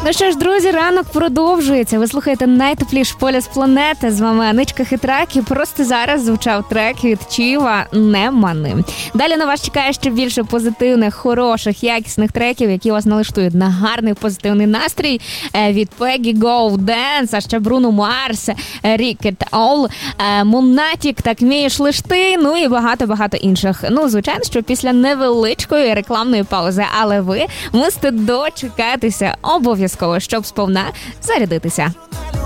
Ну що ж, друзі, ранок продовжується. Ви слухаєте найтепліший полюс планети. З вами Аничка Хитрак. І просто зараз звучав трек від Чіва «Не мани». Далі на вас чекає ще більше позитивних, хороших, якісних треків, які вас налаштують на гарний позитивний настрій від Peggy Go Dance, а ще Бруно Марс, Рікет Ол, Монатік, Так вмієш лиш ти, ну і багато-багато інших. Ну, звичайно, що після невеличкої рекламної паузи, але ви мусите дочекатися обов'язково, щоб сповна зарядитися.